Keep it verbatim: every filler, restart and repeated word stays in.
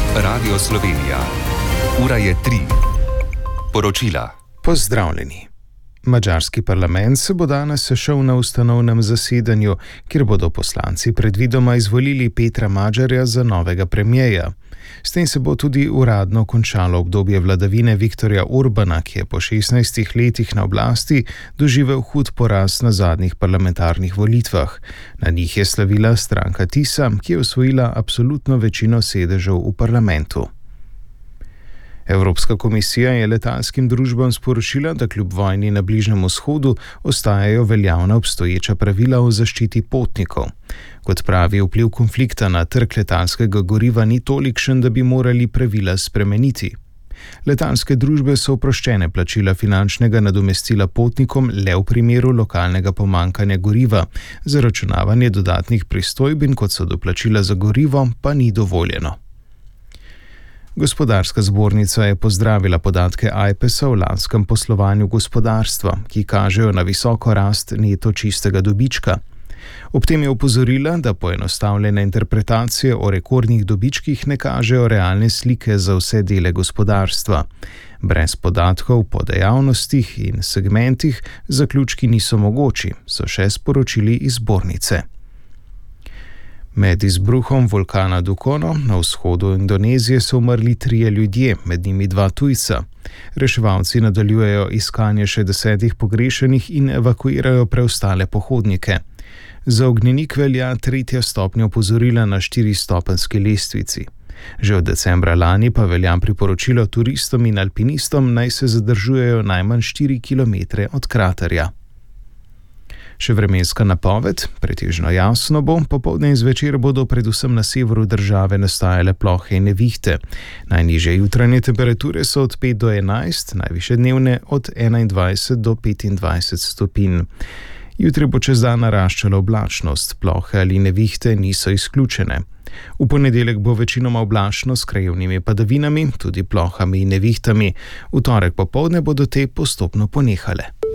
Radio Slovenija. Ura je tri. Poročila. Pozdravljeni. Madžarski parlament se bo danes sešel na ustanovnem zasedanju, kjer bodo poslanci predvidoma izvolili Petra Magyarja za novega premierja. S tem se bo tudi uradno končalo obdobje vladavine Viktorja Orbana, ki je po šestnajstih letih na oblasti doživel hud poraz na zadnjih parlamentarnih volitvah. Na njih je slavila stranka Tisa, ki je osvojila absolutno večino sedežev v parlamentu. Evropska komisija je letalskim družbam sporočila, da kljub vojni na Bližnjem vzhodu ostajajo veljavna obstoječa pravila o zaščiti potnikov. Kot pravi, vpliv konflikta na trg letalskega goriva ni tolikšen, da bi morali pravila spremeniti. Letalske družbe so oproščene plačila finančnega nadomestila potnikom le v primeru lokalnega pomankanja goriva, zaračunavanje dodatnih pristojbin, kot so doplačila za gorivo, pa ni dovoljeno. Gospodarska zbornica je pozdravila podatke Ajpesa o lanskem poslovanju gospodarstva, ki kažejo na visoko rast neto čistega dobička. Ob tem je opozorila, da poenostavljene interpretacije o rekordnih dobičkih ne kažejo realne slike za vse dele gospodarstva. Brez podatkov po dejavnostih in segmentih zaključki niso mogoči, so še sporočili iz zbornice. Med izbruhom vulkana Dukono na vzhodu Indonezije so umrli trije ljudje, med njimi dva tujca. Reševalci nadaljujejo iskanje še desetih pogrešenih in evakuirajo preostale pohodnike. Za ognjenik velja tretja stopnja opozorila na štiristopenjski lestvici. Že od decembra lani pa velja priporočilo turistom in alpinistom, naj se zadržujejo najmanj štiri kilometre od kraterja. Še vremenska napoved, pretežno jasno bo, popoldne in zvečer bodo predvsem na severu države nastajale plohe in nevihte. Najnižje jutranje temperature so od pet do enajst, najvišje dnevne od enaindvajset do petindvajset stopinj. Jutri bo čez dan naraščala oblačnost, plohe ali nevihte niso izključene. V ponedeljek bo večinoma oblačno s krajevnimi padavinami, tudi plohami in nevihtami. V torek popoldne bodo te postopno ponehale.